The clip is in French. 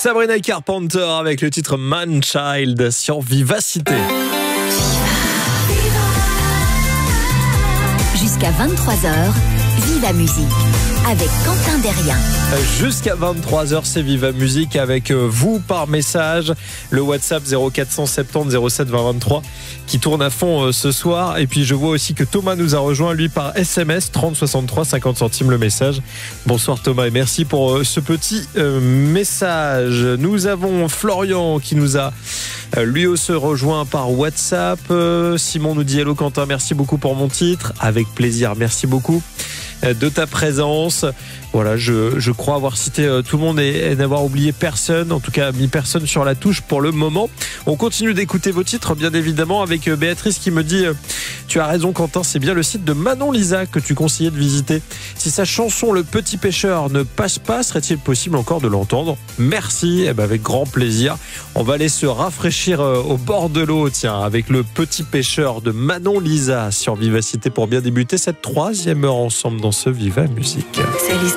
Sabrina Carpenter avec le titre Man Child sur Vivacité. Jusqu'à 23h, Viva Musique avec Quentin Derrien. Jusqu'à 23h, c'est Viva Musique avec vous par message. Le WhatsApp 0470 07 20 23 qui tourne à fond ce soir. Et puis je vois aussi que Thomas nous a rejoint, lui, par SMS 30 63 50 centimes le message. Bonsoir Thomas et merci pour ce petit message. Nous avons Florian qui nous a lui aussi rejoint par WhatsApp. Simon nous dit hello Quentin, merci beaucoup pour mon titre. Avec plaisir, merci beaucoup de ta présence. Voilà, je crois avoir cité tout le monde et n'avoir oublié personne, en tout cas mis personne sur la touche pour le moment. On continue d'écouter vos titres, bien évidemment, avec Béatrice qui me dit tu as raison Quentin, c'est bien le site de Manon Lisa que tu conseillais de visiter. Si sa chanson Le Petit Pêcheur ne passe pas, serait-il possible encore de l'entendre? Merci, et avec grand plaisir. On va aller se rafraîchir au bord de l'eau, tiens, avec Le Petit Pêcheur de Manon Lisa sur Vivacité pour bien débuter cette 3e heure ensemble dans ce Viva Musique. C'est l'histoire.